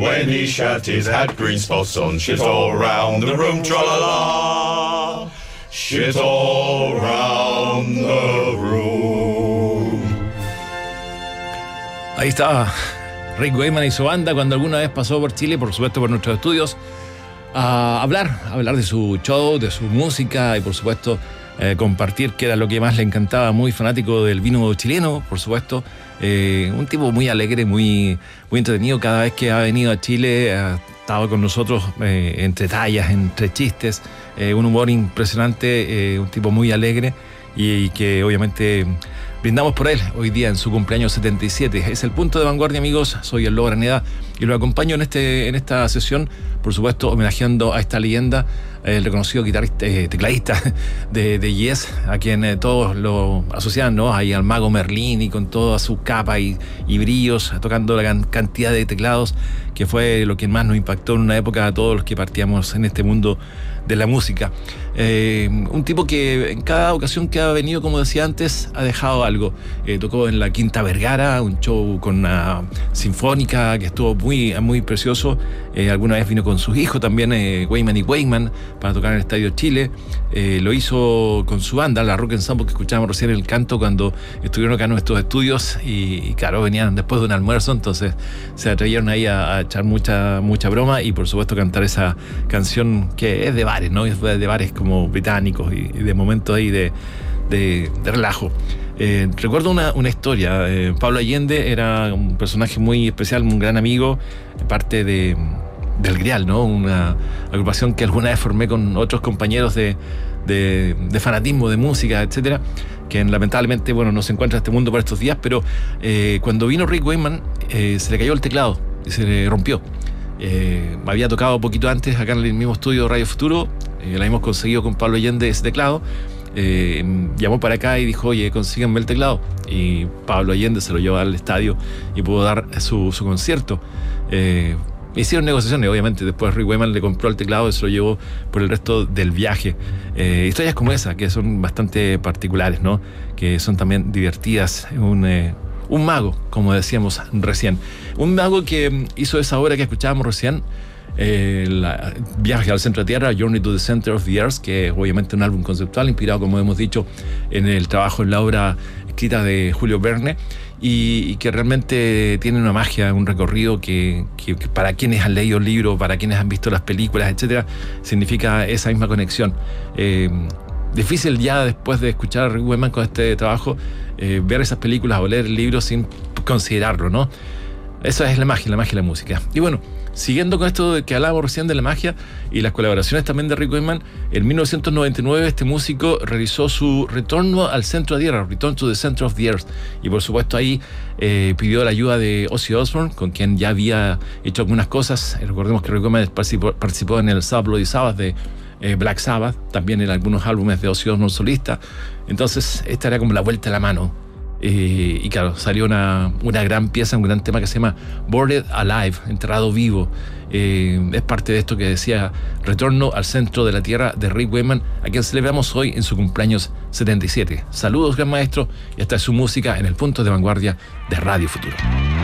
When he shat his hat, green spots on, shit all round the room, tra-la-la, shit all round the room. Ahí estaba Rick Wakeman y su banda cuando alguna vez pasó por Chile, por supuesto por nuestros estudios, a hablar de su show, de su música y por supuesto compartir, que era lo que más le encantaba, muy fanático del vino chileno, por supuesto. Un tipo muy alegre, muy entretenido. Cada vez que ha venido a Chile ha estado con nosotros entre tallas, entre chistes, un humor impresionante, un tipo muy alegre y que obviamente brindamos por él hoy día en su cumpleaños 77. Es el Punto de Vanguardia, amigos. Soy el Lobo Graneda y lo acompaño en esta sesión, por supuesto, homenajeando a esta leyenda, el reconocido guitarrista, tecladista de Yes, a quien todos lo asocian, ¿no? Ahí al mago Merlín y con toda su capa y brillos, tocando la cantidad de teclados, que fue lo que más nos impactó en una época a todos los que partíamos en este mundo de la música. Un tipo que en cada ocasión que ha venido, como decía antes, ha dejado algo. Tocó en la Quinta Vergara, un show con una sinfónica que estuvo muy precioso. Alguna vez vino con sus hijos también, Wakeman y Wakeman, para tocar en el Estadio Chile. Lo hizo con su banda, la Rock Ensemble, que escuchábamos recién el canto cuando estuvieron acá en nuestros estudios y claro, venían después de un almuerzo, entonces se atrevieron ahí a echar mucha broma y por supuesto cantar esa canción que es de bares, ¿no? Es de bares como británicos y de momentos ahí de relajo. Recuerdo una historia. Pablo Allende era un personaje muy especial, un gran amigo, parte del Grial, ¿no? Una agrupación que alguna vez formé con otros compañeros de fanatismo, de música, etcétera, que lamentablemente, bueno, no se encuentra en este mundo por estos días, pero cuando vino Rick Wakeman, se le cayó el teclado y se le rompió. Había tocado poquito antes acá en el mismo estudio de Radio Futuro, lo habíamos conseguido con Pablo Allende ese teclado. Llamó para acá y dijo: oye, consíganme el teclado, y Pablo Allende se lo llevó al estadio y pudo dar su concierto. Hicieron negociaciones, obviamente. Después Rick Wakeman le compró el teclado y se lo llevó por el resto del viaje. Historias como esa, que son bastante particulares, ¿no? Que son también divertidas. Un mago, como decíamos recién. Un mago que hizo esa obra que escuchábamos recién, Viaje al Centro de Tierra, Journey to the Center of the Earth, que es obviamente un álbum conceptual inspirado, como hemos dicho, en el trabajo, en la obra escrita de Julio Verne, y que realmente tiene una magia, un recorrido que para quienes han leído el libro, para quienes han visto las películas, etcétera, significa esa misma conexión. Difícil ya después de escuchar a Rick Wakeman con este trabajo, ver esas películas o leer el libro sin considerarlo, ¿no? Esa es la magia de la música. Y bueno, siguiendo con esto de que hablábamos recién de la magia y las colaboraciones también de Rick Wakeman, en 1999 este músico realizó su retorno al centro de tierra, Return to the Center of the Earth, y por supuesto ahí pidió la ayuda de Ozzy Osbourne, con quien ya había hecho algunas cosas. Recordemos que Rick Wakeman participó en el Bloody Sabbath de Black Sabbath, también en algunos álbumes de Ozzy Osbourne solista. Entonces esta era como la vuelta a la mano. Y claro, salió una gran pieza, un gran tema que se llama Buried Alive, enterrado vivo. Es parte de esto que decía, retorno al centro de la tierra de Rick Wakeman, a quien celebramos hoy en su cumpleaños 77. Saludos, gran maestro, y esta es su música en el Punto de Vanguardia de Radio Futuro.